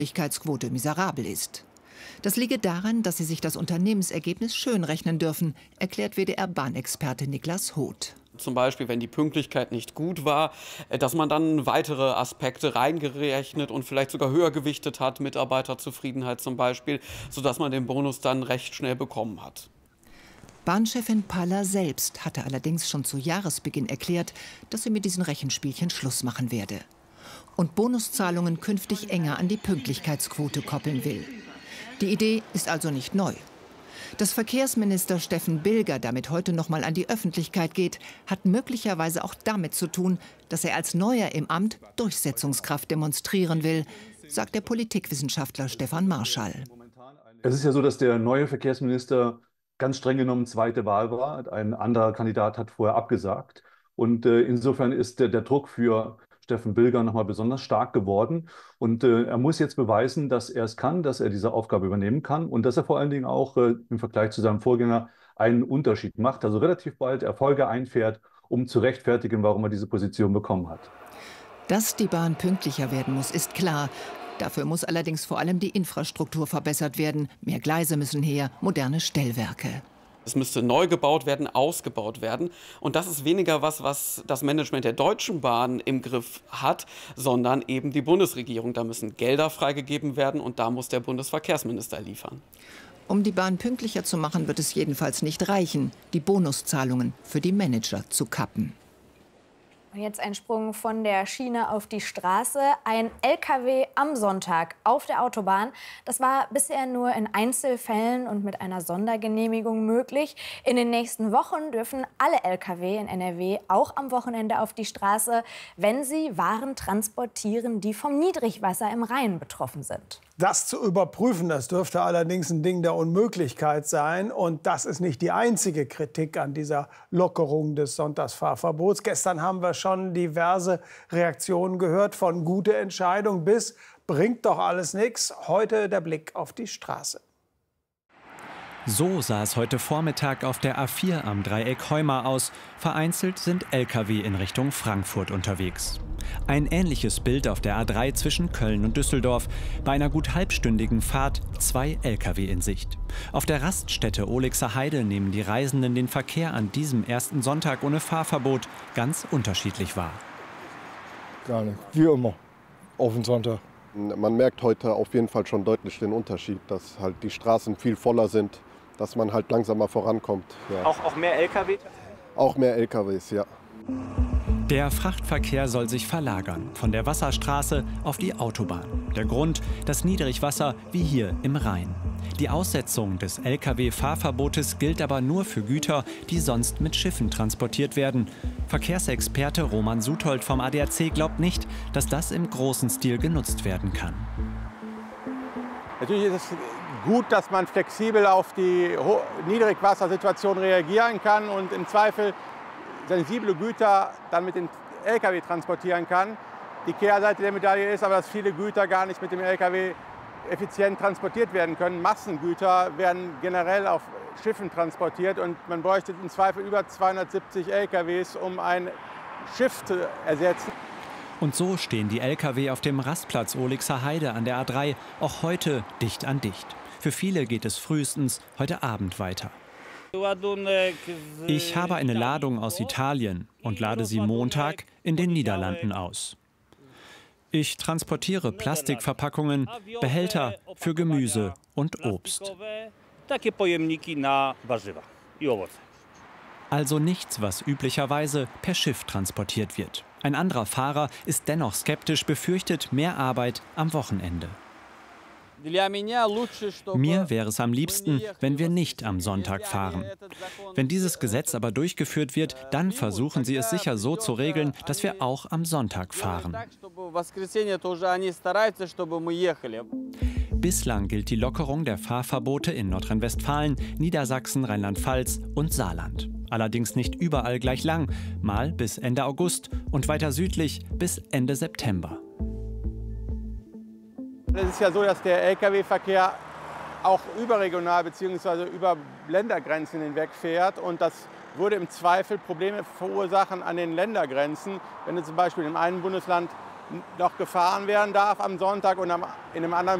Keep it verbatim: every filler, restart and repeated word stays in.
Pünktlichkeitsquote miserabel ist. Das liege daran, dass sie sich das Unternehmensergebnis schönrechnen dürfen, erklärt W D R-Bahnexperte Niklas Hoth. Zum Beispiel, wenn die Pünktlichkeit nicht gut war, dass man dann weitere Aspekte reingerechnet und vielleicht sogar höher gewichtet hat, Mitarbeiterzufriedenheit zum Beispiel, sodass man den Bonus dann recht schnell bekommen hat. Bahnchefin Paller selbst hatte allerdings schon zu Jahresbeginn erklärt, dass sie mit diesen Rechenspielchen Schluss machen werde und Bonuszahlungen künftig enger an die Pünktlichkeitsquote koppeln will. Die Idee ist also nicht neu. Dass Verkehrsminister Steffen Bilger damit heute noch mal an die Öffentlichkeit geht, hat möglicherweise auch damit zu tun, dass er als Neuer im Amt Durchsetzungskraft demonstrieren will, sagt der Politikwissenschaftler Stefan Marschall. Es ist ja so, dass der neue Verkehrsminister ganz streng genommen zweite Wahl war. Ein anderer Kandidat hat vorher abgesagt. Und äh, insofern ist der, der Druck für Steffen Bilger noch mal besonders stark geworden. Und äh, er muss jetzt beweisen, dass er es kann, dass er diese Aufgabe übernehmen kann und dass er vor allen Dingen auch äh, im Vergleich zu seinem Vorgänger einen Unterschied macht, also relativ bald Erfolge einfährt, um zu rechtfertigen, warum er diese Position bekommen hat. Dass die Bahn pünktlicher werden muss, ist klar. Dafür muss allerdings vor allem die Infrastruktur verbessert werden. Mehr Gleise müssen her, moderne Stellwerke. Es müsste neu gebaut werden, ausgebaut werden. Und das ist weniger was, was das Management der Deutschen Bahn im Griff hat, sondern eben die Bundesregierung. Da müssen Gelder freigegeben werden und da muss der Bundesverkehrsminister liefern. Um die Bahn pünktlicher zu machen, wird es jedenfalls nicht reichen, die Bonuszahlungen für die Manager zu kappen. Und jetzt ein Sprung von der Schiene auf die Straße. Ein L K W am Sonntag auf der Autobahn. Das war bisher nur in Einzelfällen und mit einer Sondergenehmigung möglich. In den nächsten Wochen dürfen alle L K W in N R W auch am Wochenende auf die Straße, wenn sie Waren transportieren, die vom Niedrigwasser im Rhein betroffen sind. Das zu überprüfen, das dürfte allerdings ein Ding der Unmöglichkeit sein. Und das ist nicht die einzige Kritik an dieser Lockerung des Sonntagsfahrverbots. Gestern haben wir schon diverse Reaktionen gehört, von gute Entscheidung bis bringt doch alles nichts. Heute der Blick auf die Straße. So sah es heute Vormittag auf der A vier am Dreieck Heuma aus. Vereinzelt sind L K W in Richtung Frankfurt unterwegs. Ein ähnliches Bild auf der A drei zwischen Köln und Düsseldorf. Bei einer gut halbstündigen Fahrt zwei L K W in Sicht. Auf der Raststätte Olixer Heide nehmen die Reisenden den Verkehr an diesem ersten Sonntag ohne Fahrverbot ganz unterschiedlich wahr. Gar nicht, wie immer, auf den Sonntag. Man merkt heute auf jeden Fall schon deutlich den Unterschied, dass halt die Straßen viel voller sind, dass man halt langsamer vorankommt. Ja. Auch, auch mehr L K W? Auch mehr L K Ws, ja. Der Frachtverkehr soll sich verlagern, von der Wasserstraße auf die Autobahn. Der Grund, das Niedrigwasser wie hier im Rhein. Die Aussetzung des L K W-Fahrverbotes gilt aber nur für Güter, die sonst mit Schiffen transportiert werden. Verkehrsexperte Roman Suthold vom A D A C glaubt nicht, dass das im großen Stil genutzt werden kann. Natürlich ist es gut, dass man flexibel auf die Niedrigwassersituation reagieren kann und im Zweifel sensible Güter dann mit dem L K W transportieren kann. Die Kehrseite der Medaille ist aber, dass viele Güter gar nicht mit dem L K W effizient transportiert werden können. Massengüter werden generell auf Schiffen transportiert und man bräuchte im Zweifel über zweihundertsiebzig L K Ws, um ein Schiff zu ersetzen. Und so stehen die L K W auf dem Rastplatz Olixer Heide an der A drei auch heute dicht an dicht. Für viele geht es frühestens heute Abend weiter. Ich habe eine Ladung aus Italien und lade sie Montag in den Niederlanden aus. Ich transportiere Plastikverpackungen, Behälter für Gemüse und Obst. Also nichts, was üblicherweise per Schiff transportiert wird. Ein anderer Fahrer ist dennoch skeptisch, befürchtet mehr Arbeit am Wochenende. Mir wäre es am liebsten, wenn wir nicht am Sonntag fahren. Wenn dieses Gesetz aber durchgeführt wird, dann versuchen sie es sicher so zu regeln, dass wir auch am Sonntag fahren. Bislang gilt die Lockerung der Fahrverbote in Nordrhein-Westfalen, Niedersachsen, Rheinland-Pfalz und Saarland. Allerdings nicht überall gleich lang, mal bis Ende August und weiter südlich bis Ende September. Es ist ja so, dass der L K W-Verkehr auch überregional bzw. über Ländergrenzen hinweg fährt. Und das würde im Zweifel Probleme verursachen an den Ländergrenzen. Wenn du zum Beispiel im einen Bundesland noch gefahren werden darf am Sonntag und in einem anderen